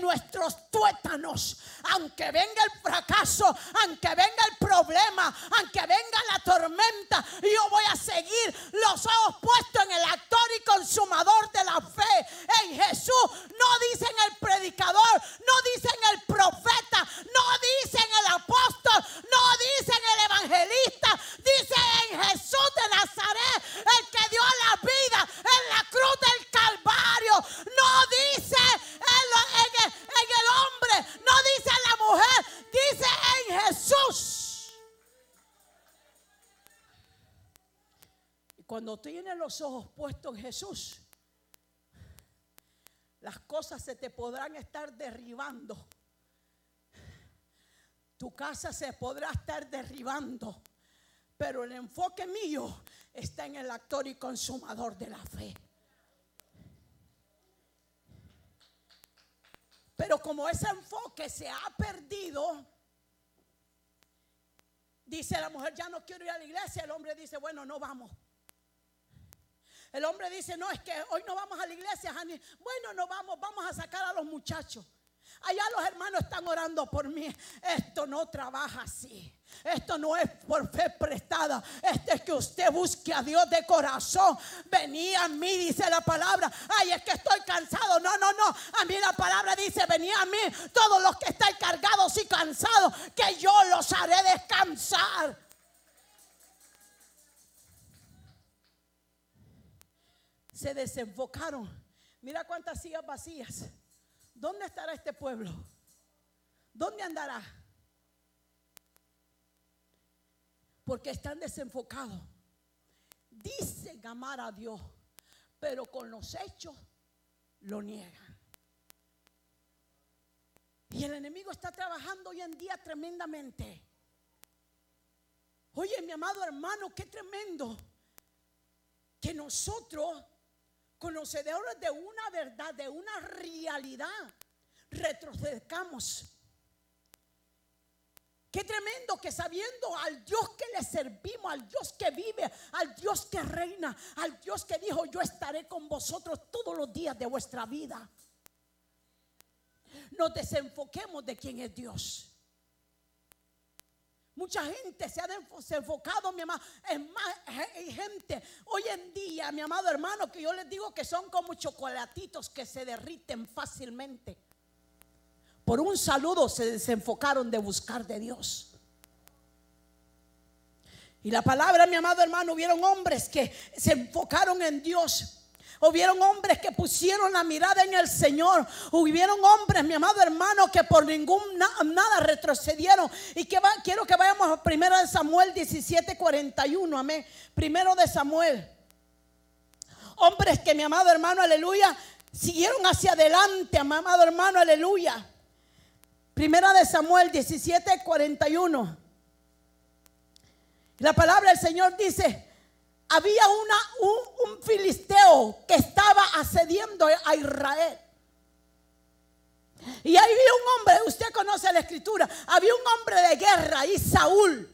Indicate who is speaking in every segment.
Speaker 1: nuestros tuétanos. Aunque venga el fracaso, aunque venga el problema, aunque venga la tormenta, yo voy a seguir los ojos puestos en el autor y consumador de la fe, en Jesús. No dicen el predicador, no dicen el profeta, no dicen el apóstol, no dicen el evangelista, dice en Jesús de Nazaret, el que dio la vida en la cruz del Calvario. No dice en el hombre, no dice en la mujer, dice en Jesús. Y cuando tienes los ojos puestos en Jesús, las cosas se te podrán estar derribando. Tu casa se podrá estar derribando, pero el enfoque mío está en el autor y consumador de la fe. Pero como ese enfoque se ha perdido, dice la mujer, ya no quiero ir a la iglesia. El hombre dice, bueno, no vamos. El hombre dice, no, es que hoy no vamos a la iglesia, Jani. Bueno, no vamos, vamos a sacar a los muchachos. Allá los hermanos están orando por mí. Esto no trabaja así. Esto no es por fe prestada. Esto es que usted busque a Dios de corazón. Vení a mí, dice la palabra. Ay, es que estoy cansado. No. A mí la palabra dice, vení a mí todos los que estáis cargados y cansados, que yo los haré descansar. Se desenfocaron. Mira cuántas sillas vacías. ¿Dónde estará este pueblo? ¿Dónde andará? Porque están desenfocados. Dicen amar a Dios, pero con los hechos lo niegan. Y el enemigo está trabajando hoy en día tremendamente. Oye, mi amado hermano, qué tremendo que nosotros, conocedores de una verdad, de una realidad, retrocedamos. Qué tremendo que sabiendo al Dios que le servimos, al Dios que vive, al Dios que reina, al Dios que dijo, yo estaré con vosotros todos los días de vuestra vida, nos desenfoquemos de quién es Dios. Mucha gente se ha desenfocado, mi amado. Es más, hay gente hoy en día, mi amado hermano, que yo les digo que son como chocolatitos que se derriten fácilmente. Por un saludo se desenfocaron de buscar de Dios. Y la palabra, mi amado hermano, hubieron hombres que se enfocaron en Dios. Hubieron hombres que pusieron la mirada en el Señor. Hubieron hombres, mi amado hermano, que por nada retrocedieron. Y quiero que vayamos a 1 Samuel 17:41. Amén. 1 Samuel. Hombres que, mi amado hermano, aleluya, siguieron hacia adelante, mi amado hermano, aleluya. 1 Samuel 17:41. La palabra del Señor dice: había un filisteo que estaba asediando a Israel. Y ahí había un hombre, usted conoce la escritura, había un hombre de guerra y Saúl.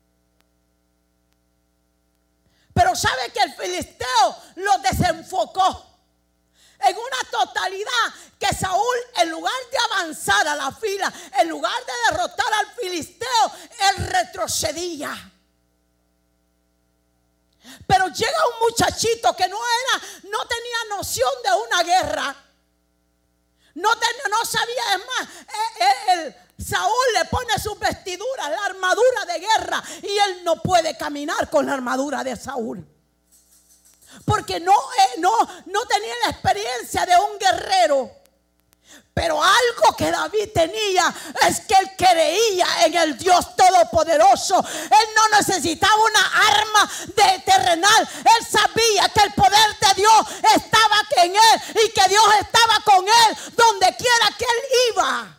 Speaker 1: Pero sabe que el filisteo lo desenfocó en una totalidad, que Saúl, en lugar de avanzar a la fila, en lugar de derrotar al filisteo, él retrocedía. Pero llega un muchachito que no tenía noción de una guerra. No sabía, es más, Saúl le pone sus vestiduras, la armadura de guerra, y él no puede caminar con la armadura de Saúl. Porque no tenía la experiencia de un guerrero. Pero algo que David tenía es que él creía en el Dios Todopoderoso. Él no necesitaba una arma terrenal. Él sabía que el poder de Dios estaba en él y que Dios estaba con él donde quiera que él iba.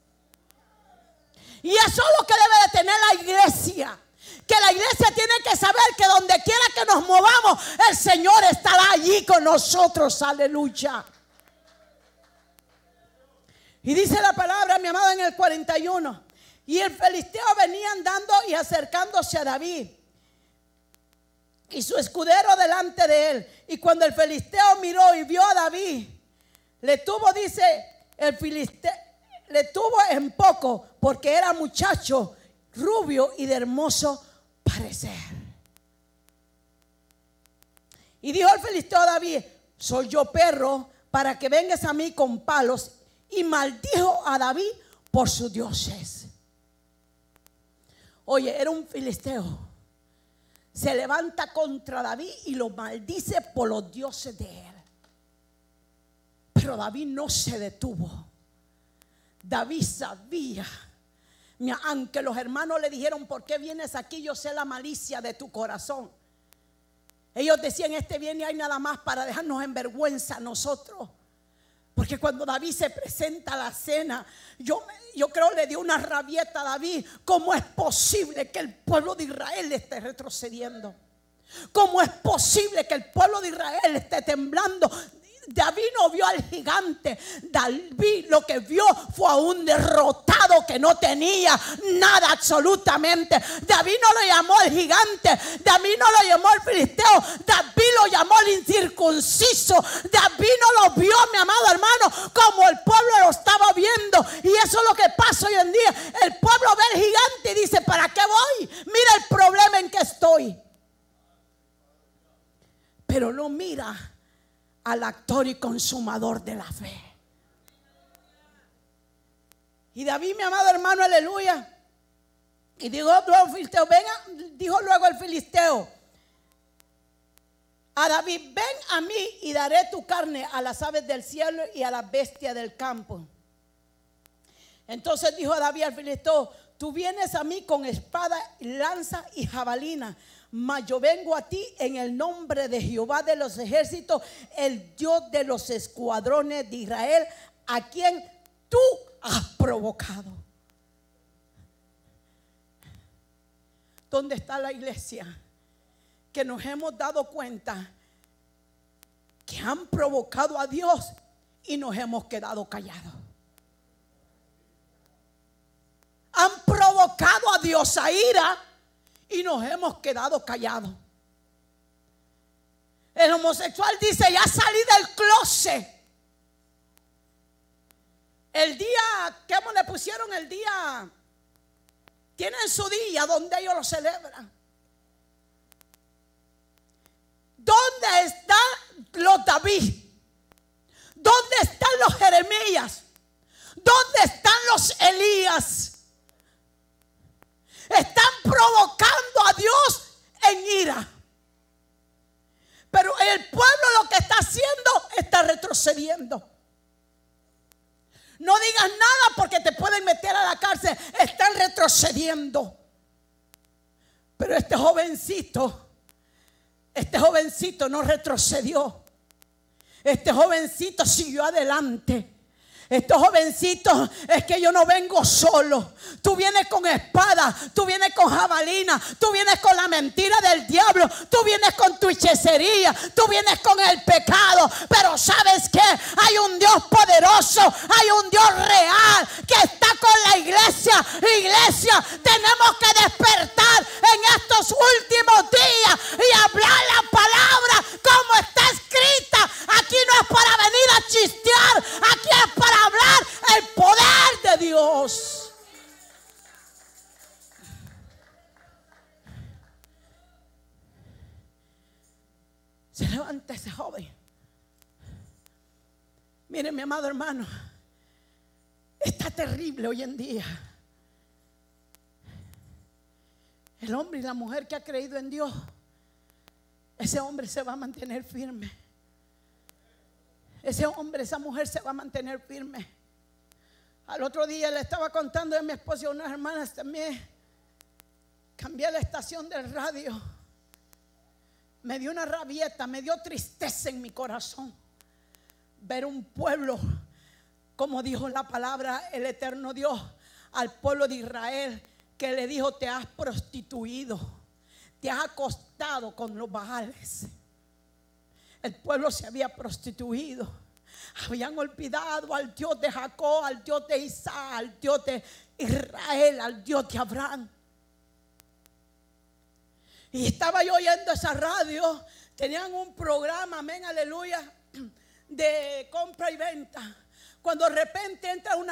Speaker 1: Y eso es lo que debe de tener la iglesia. Que la iglesia tiene que saber que donde quiera que nos movamos, el Señor estará allí con nosotros. Aleluya. Y dice la palabra, mi amado, en el 41. Y el filisteo venía andando y acercándose a David, y su escudero delante de él. Y cuando el filisteo miró y vio a David, le tuvo, dice, el filisteo le tuvo en poco porque era muchacho, rubio y de hermoso parecer. Y dijo el filisteo a David: soy yo perro para que vengas a mí con palos. Y maldijo a David por sus dioses. Oye, era un filisteo. Se levanta contra David y lo maldice por los dioses de él. Pero David no se detuvo. David sabía, aunque los hermanos le dijeron: ¿por qué vienes aquí? Yo sé la malicia de tu corazón. Ellos decían: este viene ahí nada más para dejarnos en vergüenza a nosotros. Porque cuando David se presenta a la cena, yo creo le dio una rabieta a David. ¿Cómo es posible que el pueblo de Israel esté retrocediendo? ¿Cómo es posible que el pueblo de Israel esté temblando? David no vio al gigante. David lo que vio fue a un derrotado que no tenía nada absolutamente. David no lo llamó el gigante. David no lo llamó el filisteo. David lo llamó el incircunciso. David no lo vio, mi amado hermano, como el pueblo lo estaba viendo. Y eso es lo que pasa hoy en día. El pueblo ve al gigante y dice: ¿para qué voy? Mira el problema en que estoy. Pero no mira al actor y consumador de la fe. Y David, mi amado hermano, aleluya. Y dijo luego el filisteo, dijo luego el filisteo a David: ven a mí y daré tu carne a las aves del cielo y a las bestias del campo. Entonces dijo David al filisteo: tú vienes a mí con espada, lanza y jabalina, mas yo vengo a ti en el nombre de Jehová de los ejércitos, el Dios de los escuadrones de Israel, a quien tú has provocado. ¿Dónde está la iglesia que nos hemos dado cuenta que han provocado a Dios y nos hemos quedado callados? Han provocado a Dios a ira y nos hemos quedado callados. El homosexual dice: ya salí del closet. El día, ¿cómo le pusieron el día? Tienen su día donde ellos lo celebran. ¿Dónde están los David? ¿Dónde están los Jeremías? ¿Dónde están los Elías? Están provocando a Dios en ira. Pero el pueblo lo que está haciendo, está retrocediendo. No digas nada porque te pueden meter a la cárcel. Están retrocediendo. Pero este jovencito no retrocedió. Este jovencito siguió adelante. Este jovencito, es que yo no vengo solo. Tú vienes con espada, tú vienes con jabalina, tú vienes con la mentira del diablo, tú vienes con tu hechicería, tú vienes con el pecado. Pero ¿sabes qué? Hay un Dios poderoso, hay un Dios real que está con la iglesia. Iglesia, tenemos que despertar en estos últimos días y hablar la palabra como está escrita. Aquí no es para venir a chistear, aquí es para hablar el poder de Dios. Se levanta ese joven. Mire, mi amado hermano, está terrible hoy en día. El hombre y la mujer que ha creído en Dios, ese hombre se va a mantener firme. Ese hombre, esa mujer se va a mantener firme. Al otro día le estaba contando a mi esposa y a unas hermanas también. Cambié la estación del radio. Me dio una rabieta, me dio tristeza en mi corazón ver un pueblo, como dijo la palabra el eterno Dios al pueblo de Israel, que le dijo: te has prostituido, te has acostado con los Baales. El pueblo se había prostituido. Habían olvidado al Dios de Jacob, al Dios de Isaac, al Dios de Israel, al Dios de Abraham. Y estaba yo oyendo esa radio. Tenían un programa, amén, aleluya, de compra y venta. cuando de repente entra una